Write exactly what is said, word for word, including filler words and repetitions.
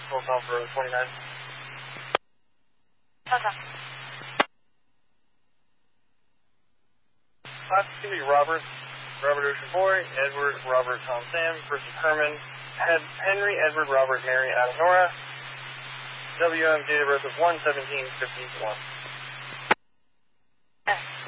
Full call for twenty-nine. Okay. Class two, Robert, Robert Ocean Boy, Edward, Robert Tom Sam versus Herman, Head, Henry, Edward, Robert, Mary, Adam, Nora. W M date of birth of one seventeen fifty-one. Yes.